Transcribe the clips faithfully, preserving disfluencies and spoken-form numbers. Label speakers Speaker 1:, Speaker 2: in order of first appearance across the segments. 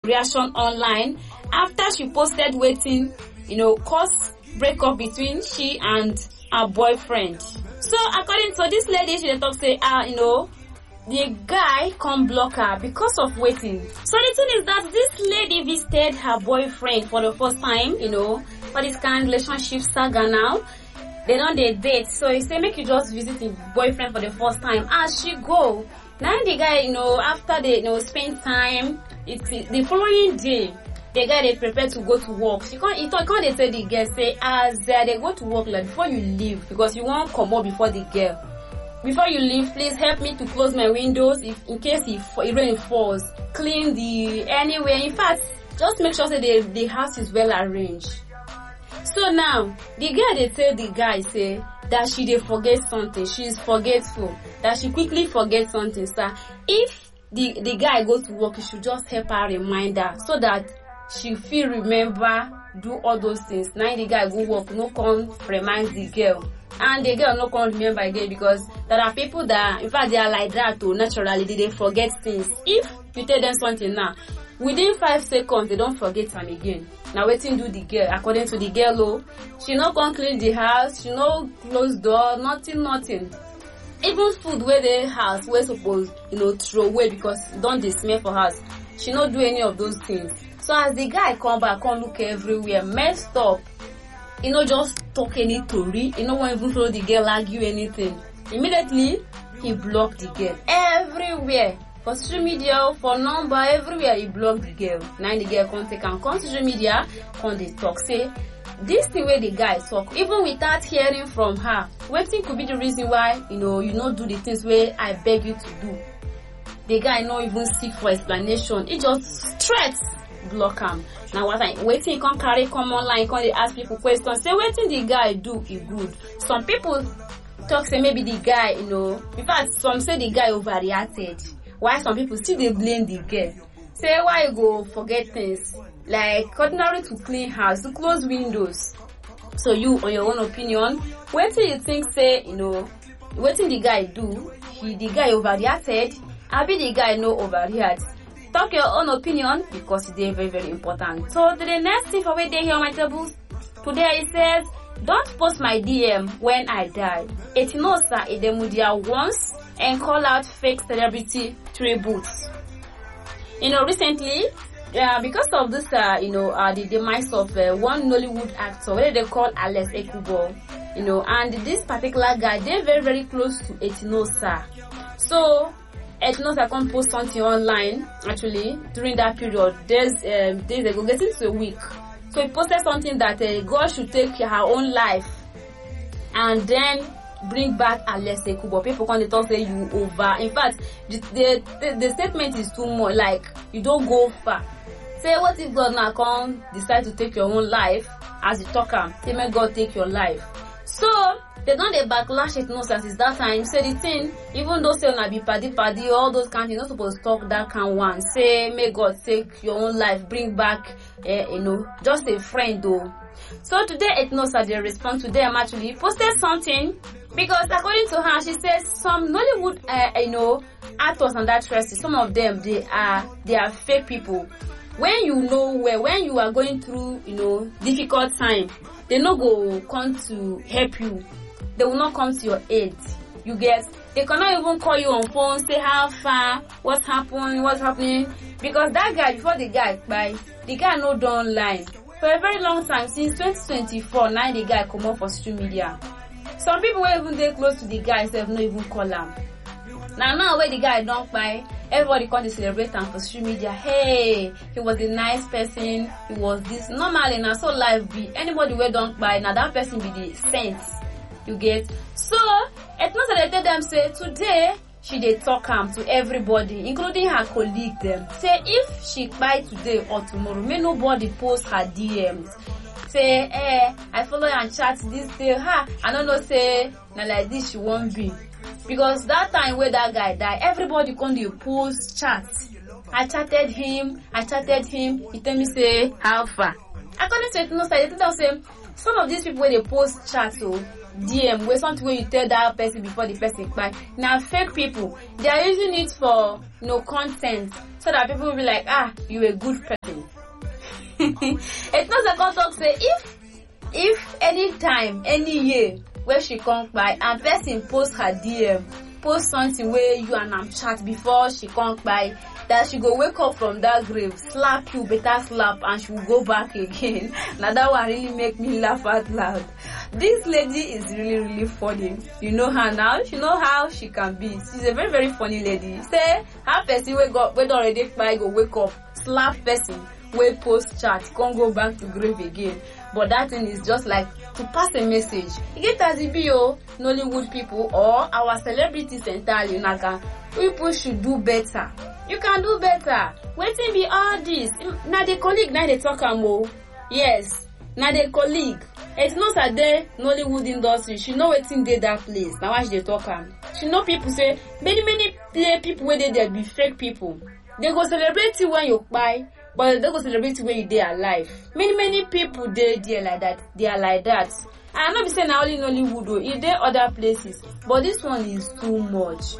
Speaker 1: reaction online after she posted waiting, you know, cause breakup between she and her boyfriend. So according to this lady, she dey talk say, ah, you know, the guy come block her because of waiting. So the thing is that this lady visited her boyfriend for the first time, you know, for this kind of relationship saga now. They don't they date, so he say make you just visit the boyfriend for the first time. As she go, now the guy, you know, after they, you know, spend time, it's the following day, the guy they prepare to go to work. She can't, he can't they tell the girl say as uh, they go to work, like before you leave, because you won't come up before the girl. Before you leave, please help me to close my windows if in case if it rain falls. Clean the anywhere. In fact, just make sure that the the house is well arranged. So now the girl they tell the guy say that she dey forget something. She is forgetful. That she quickly forget something. So if the the guy go to work, you should just help her remind her so that she feel remember do all those things. Now the guy go work, no come remind the girl. And the girl no come remember again because there are people that, in fact, they are like that too. Naturally, they, they forget things. If you tell them something now, within five seconds, they don't forget them again. Now, waiting do the girl. According to the girl, oh, she no come clean the house, she no close door, nothing, nothing. Even food where the house, we're supposed, you know, throw away because don't they smell for house. She no do any of those things. So as the guy come back, come look everywhere, messed up. You know, just talk any story. You know, won't even follow the girl, argue anything. Immediately, he blocked the girl. Everywhere. For social media, for number, everywhere, he blocked the girl. Now the girl can't take and come social media, come they talk. Say, this thing where the guy talk, even without hearing from her, waiting could be the reason why, you know, you not do the things where I beg you to do. The guy not even seek for explanation. He just straight block him. Now what I waiting can't carry come online, can't they ask people questions. Say waiting the guy do is good. Some people talk say maybe the guy, you know, in fact some say the guy overreacted. Why some people still they blame the girl. Say why you go forget things like ordinary to clean house, to close windows. So you on your own opinion, waiting you think say, you know, waiting the guy do, he the guy overreacted, I be the guy no overreact. Talk your own opinion because it's very, very important. So the next thing for we day here on my table today it says, don't post my D M when I die. Etinosa Edemudia once and call out fake celebrity tributes. You know, recently, uh, because of this, uh, you know, uh, the demise of uh, one Nollywood actor, what they call Alex Ekubo, you know, and this particular guy, they're very, very close to Etinosa. So, Etinosa can post something online, actually, during that period, days, um, days ago, getting to a week. So he posted something that uh, God should take her own life and then bring back Alex Ekubo. People can talk say you over. In fact, the, the, the statement is too much, like, you don't go far. Say, what if God now come decide to take your own life as you talk am? Say, may God take your life. So, they don't they backlash it no since that time. Say the thing, even though say na be paddy paddy, all those kind, you're not supposed to talk that kind one. Say, may God take your own life, bring back, eh, you know, just a friend though. So today, Etinosa, they respond to them actually posted something because according to her, she says some Nollywood, uh, you know, actors and actresses, some of them they are they are fake people. When you know where, when you are going through, you know, difficult time, they no go come to help you. They will not come to your aid. You get, they cannot even call you on phone, say how far, what's happening, what's happening. Because that guy, before the guy by the guy no done line. For a very long time, since twenty twenty-four, now the guy come up for social media. Some people were even there close to the guy, so have not even call him. Now, now where the guy don't buy, everybody come to celebrate him for social media. Hey, he was a nice person. He was this. Normally, now so life be. Anybody where don't buy, now that person be the saint. You get? So, it's not that I tell them, say, today, she dey talk am to everybody, including her colleague them. Say, if she buy today or tomorrow, may nobody post her D Ms. Say, eh, I follow and chat this day. Ha, I don't know, say, now like this she won't be. Because that time where that guy died, everybody come to post chat. I chatted him, I chatted him, he tell me say, how far? According to Etinosa, they tell them say, some of these people where they post chat, so D M wey something wey you tell that person before the person kpai. Na fake people. They are using it for, you know, content, so that people will be like, ah, you a good person. It's not second talk say if if any time, any year where she come by and person post her D M, post something where you and am chat before she come by, that she go wake up from that grave, slap you, better slap, and she will go back again. Now that one really make me laugh out loud. This lady is really, really funny. You know her now. You know how she can be. She's a very, very funny lady. Say, her person wake up, when already by go wake up, slap person, wey post chat, can't go back to grave again. But that thing is just like to pass a message. You get as it be, oh, Nollywood people or our celebrities entirely, Naga, people should do better. You can do better. Waiting be all this. Now the colleague, now they talk am. Yes, now the colleague. It's not a day Nollywood industry. She know waiting dey that place. Now why she dey talk am? She know people say many many play people where they there be fake people. They go celebrate you when you buy, but they go celebrate you when you dey alive. Many many people dey there like that. They are like that. I'm not be saying now only Nollywood though. It dey other places, but this one is too much.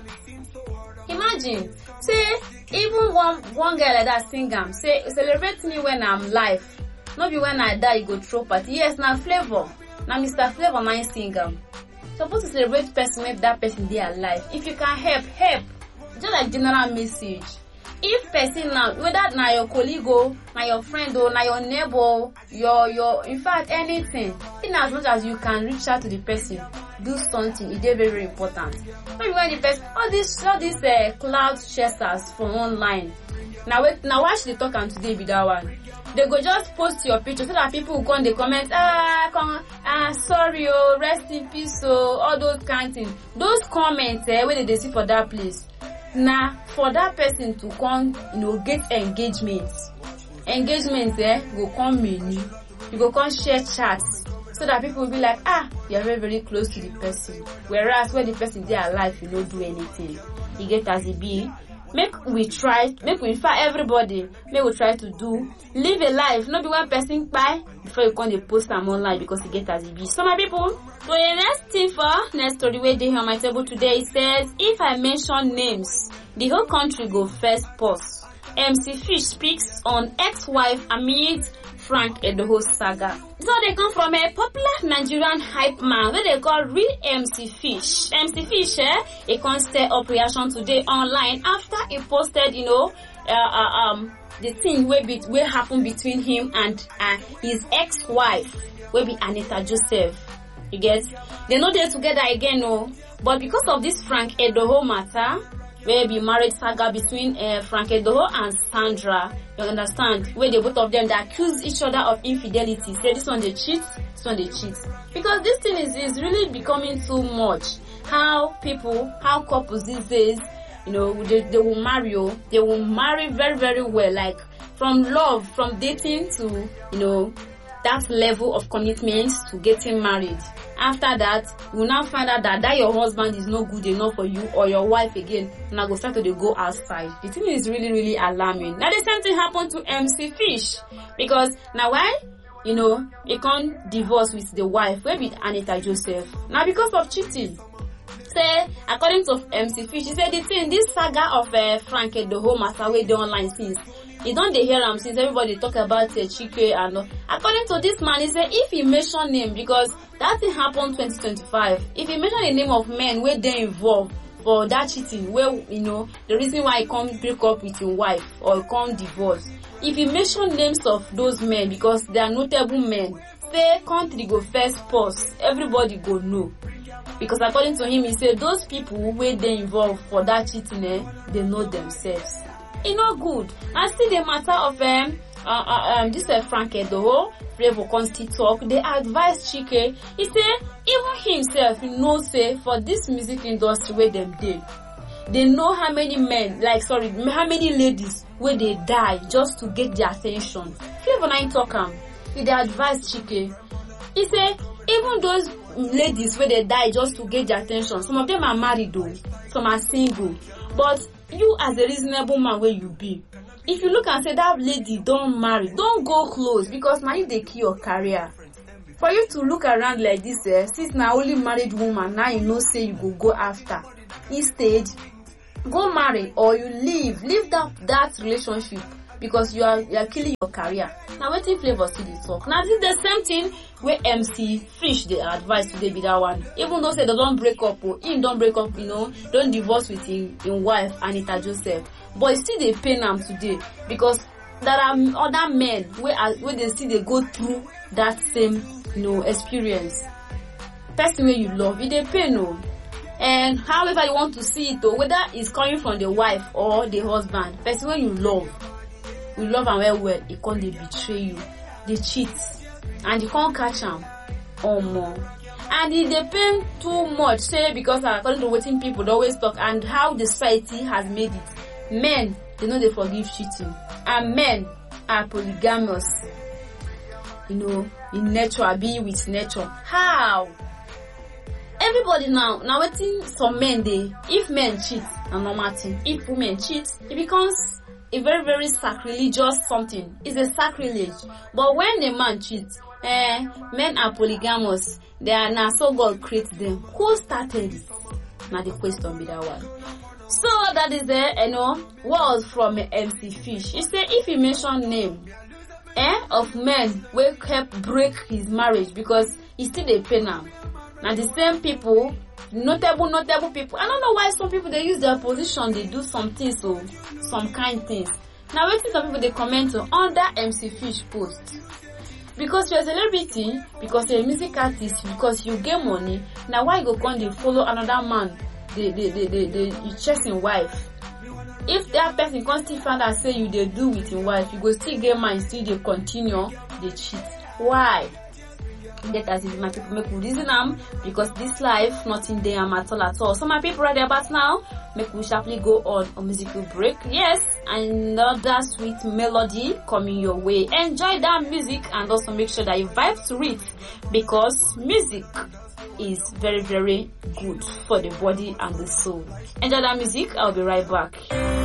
Speaker 1: Imagine, say even one one guy like that sing am, say celebrate me when I'm live. Not be when I die you go throw party. Yes, now Flavor. Now Mister Flavor my sing am. Supposed to celebrate person if that person dey alive. If you can help, help. Just like general message. If person now, whether na your colleague or na your friend or na your neighbor, your your in fact anything, in as much as you can reach out to the person, do something. It is very very important. Maybe when the person, all these all these uh, cloud chasers from online. Now wait, now watch the talk and today be that one. They go just post your picture so that people will come they comment, ah, come, ah, sorry, oh, rest in peace, oh, all those kind of things. Those comments, eh, where they see for that place. Now, for that person to come, you know, get engagement. Engagement, eh, go come menu. You go come share chats. So that people will be like, ah, you're very, very close to the person. Whereas when the person they are alive, you don't do anything. You get as it be. Make we try, make we invite everybody, make we try to do, live a life, not be one person buy before you come the post them online because you get as it be. So my people, so the next thing for, next story where they here on my table today, it says, if I mention names, the whole country go first pause. M C Fish speaks on ex-wife amid Frank Edoho saga. So they come from a popular Nigerian hype man where they call Real M C Fish. M C Fish, eh, a constant up reaction today online after he posted, you know, uh, uh, um, the thing where be where happened between him and uh, his ex-wife, where be Anita Joseph. You get? They're not there together again, no. But because of this Frank Edoho matter, where be marriage saga between uh, Frank Edoho and Sandra, you understand? Where the both of them they accuse each other of infidelity. Say this one they cheat, this one they cheat. Because this thing is, is really becoming too much. How people, how couples these days, you know, they, they will marry, they will marry very, very well. Like from love, from dating to, you know, that level of commitment to getting married. After that, you will now find out that, that your husband is not good enough for you or your wife again. Now go start to go outside. The thing is really, really alarming. Now the same thing happened to M C Fish. Because now why? You know, he can't divorce with the wife. Where with Anita Joseph? Now because of cheating. Say, according to M C Fish, he said the thing, this saga of uh, Frank Edoho matter where they online since. You don't they hear him since everybody talk about uh, Chike and uh, according to this man, he said if he mention name, because that thing happened twenty twenty-five, if he mention the name of men where they involved for that cheating, where, you know, the reason why he can't break up with your wife or can't divorce, if he mention names of those men because they are notable men, say country go first pause, everybody go know. Because according to him, he said those people where they involved for that cheating, eh, they know themselves. It's not good. And still the matter of um, uh, uh, um this uh, Frank Edoho, Flavor Consti talk, they advise Chike. He said even himself he knows say for this music industry where them did, they know how many men, like sorry, how many ladies where they die just to get their attention. Flavor nine talk am, he they advise Chike. He said even those ladies where they die just to get their attention, some of them are married though, some are single, but you as a reasonable man where you be, if you look and say that lady don't marry, don't go close because now if they kill your career. for you to look around like this, eh, since na only married woman now you know say you go go after. Instead, go marry or you leave, leave that that relationship because you are you are killing your career. Now wetin Flavour still dey talk. Now this the same thing wey M C Fish dey advise today be that one. Even though say they don break up, oh, him don break up, you know, don divorce with him, him wife Anita Joseph, but e still dey pain am today because there are other men wey are wey dey still dey go through that same, you know, experience. Person wey you love, e dey pain o. And however you want to see it, though, whether it's coming from the wife or the husband, person wey you love, you love am well well, e come dey betray you, dey cheat, and you can't catch am. Omo, and e dey pain too much. Say because according to wetin people dey always talk and how the society has made it, men they no dey forgive cheating, and men are polygamous. You know, in nature, be with nature. How? Everybody now, now wetin some men dey, if men cheat, na normal thing. If women cheat, it becomes a very, very sacrilegious something. It's a sacrilege. But when the man cheats, eh, men are polygamous. They are now so God creates them. Who started it? Now the question be that one. So that is the, you know, was from M C Fish. He said if he mention name, eh, of men will help break his marriage because he still dey pain am. Now the same people, notable, notable people. I don't know why some people they use their position, they do some things, so some kind things. Now waiting some people they comment on under M C Fish post. Because you're a celebrity, because you're a music artist, because you get money, now why you go come they follow another man, they they they they, they you chasing wife. If that person can still find out say you they do with your wife, you go still get man, still they continue, they cheat. Why? Get as if my people make we reason am because this life nothing there am at all at all. So my people right about now, make we sharply go on a musical break. Yes, another sweet melody coming your way. Enjoy that music and also make sure that you vibe to it because music is very very good for the body and the soul. Enjoy that music. I'll be right back.